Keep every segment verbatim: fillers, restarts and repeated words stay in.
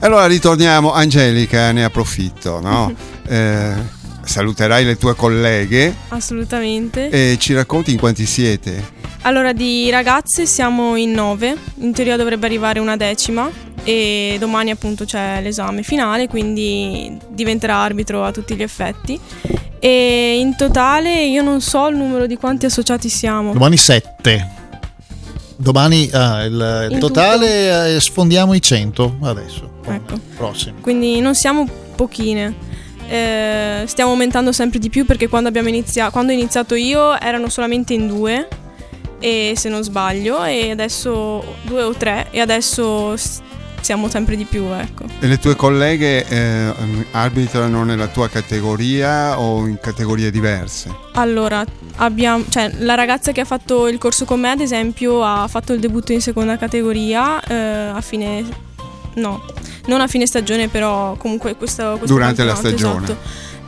Allora ritorniamo, Angelica, ne approfitto, no? eh, saluterai le tue colleghe. Assolutamente. E ci racconti in quanti siete? Allora, di ragazze siamo in nove, in teoria dovrebbe arrivare una decima e domani appunto c'è l'esame finale, quindi diventerà arbitro a tutti gli effetti. E in totale io non so il numero di quanti associati siamo. Domani sette. Domani ah, il, il totale eh, sfondiamo i cento adesso. Ecco. Prossimo. Quindi non siamo pochine. Eh, stiamo aumentando sempre di più perché quando abbiamo iniziato, quando ho iniziato io erano solamente in due, e se non sbaglio, e adesso due o tre, e adesso siamo sempre di più, ecco. E le tue colleghe eh, arbitrano nella tua categoria o in categorie diverse? Allora, abbiamo, cioè, la ragazza che ha fatto il corso con me, ad esempio, ha fatto il debutto in seconda categoria eh, a fine, no, non a fine stagione, però comunque questo, questo durante la stagione. Esatto.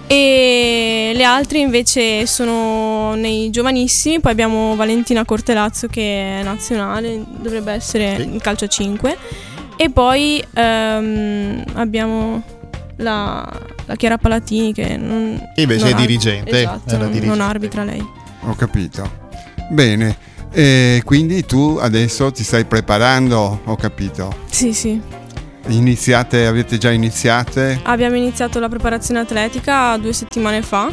E le altre invece sono nei giovanissimi. Poi abbiamo Valentina Cortelazzo che è nazionale, dovrebbe essere in calcio a cinque. E poi um, abbiamo la, la Chiara Palatini che non, che invece non è ar- dirigente, esatto, è la non, dirigente. non arbitra lei. Ho capito. Bene. E quindi tu adesso ti stai preparando, ho capito. Sì, sì. Iniziate, avete già iniziate? Abbiamo iniziato la preparazione atletica due settimane fa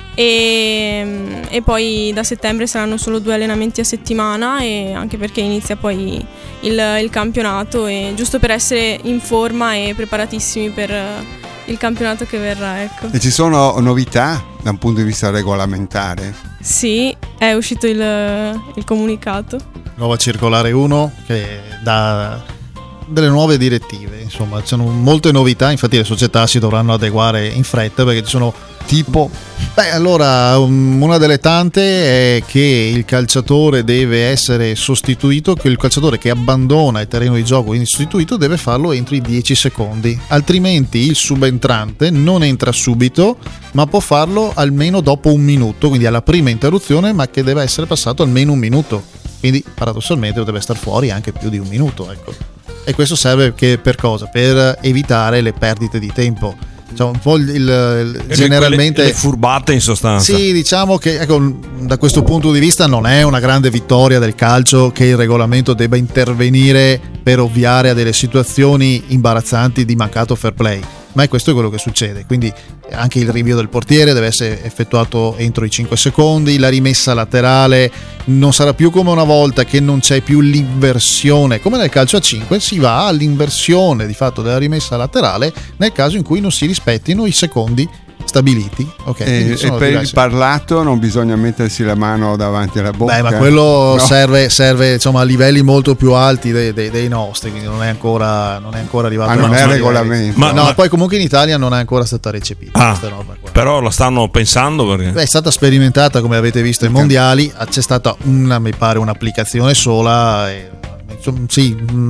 e, e poi da settembre saranno solo due allenamenti a settimana, e anche perché inizia poi il, il campionato, e giusto per essere in forma e preparatissimi per il campionato che verrà, ecco. E ci sono novità da un punto di vista regolamentare? Sì, è uscito il, il comunicato. Nuova circolare uno che dà delle nuove direttive, insomma ci sono molte novità, infatti le società si dovranno adeguare in fretta perché ci sono tipo beh allora um, una delle tante è che il calciatore deve essere sostituito, che il calciatore che abbandona il terreno di gioco, quindi sostituito, deve farlo entro i dieci secondi, altrimenti il subentrante non entra subito ma può farlo almeno dopo un minuto, quindi alla prima interruzione, ma che deve essere passato almeno un minuto, quindi paradossalmente deve stare fuori anche più di un minuto, ecco. E questo serve che per cosa? Per evitare le perdite di tempo. Cioè un po' il, il, il generalmente le furbate in sostanza. Sì, diciamo che ecco, da questo punto di vista non è una grande vittoria del calcio che il regolamento debba intervenire per ovviare a delle situazioni imbarazzanti di mancato fair play, ma questo è quello che succede. Quindi anche il rinvio del portiere deve essere effettuato entro i cinque secondi, la rimessa laterale non sarà più come una volta che non c'è più l'inversione, come nel calcio a cinque si va all'inversione di fatto della rimessa laterale nel caso in cui non si rispettino i secondi stabiliti. Okay, e, e per diversi. Il parlato non bisogna mettersi la mano davanti alla bocca. Beh, ma quello no. serve, serve insomma a livelli molto più alti dei, dei, dei nostri, quindi non è ancora, non è ancora arrivato. Ah, non è regolamento. Ma, no, ma poi comunque in Italia non è ancora stata recepita ah, questa roba qua. Però la stanno pensando perché Beh, è stata sperimentata, come avete visto, ai mondiali. C'è stata una, mi pare, un'applicazione sola. E, insomma, sì,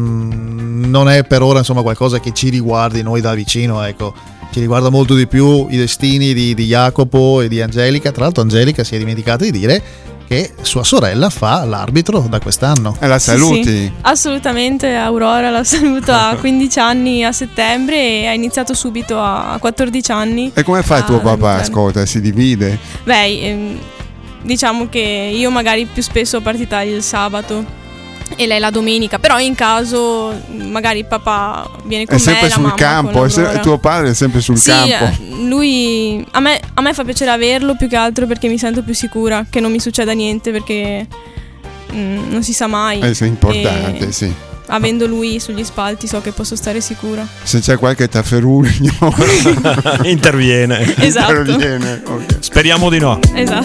mh, non è per ora insomma qualcosa che ci riguardi noi da vicino, ecco. Ci riguarda molto di più i destini di, di Jacopo e di Angelica. Tra l'altro Angelica si è dimenticata di dire che sua sorella fa l'arbitro da quest'anno. E la saluti? Sì, sì, assolutamente. Aurora la saluto a quindici anni a settembre e ha iniziato subito a quattordici anni. E come fa tuo papà? Ascolta, si divide? Beh, ehm, diciamo che io magari più spesso ho partita il sabato e lei la domenica, però in caso magari il papà viene con me, è sempre la sul mamma campo, è se- tuo padre è sempre sul sì, campo. Lui a me, a me fa piacere averlo più che altro perché mi sento più sicura che non mi succeda niente, perché mm, non si sa mai. Eh, è importante, sì. Avendo lui sugli spalti so che posso stare sicura. Se c'è qualche tafferugno interviene. Esatto. Interviene, okay. Speriamo di no. Esatto.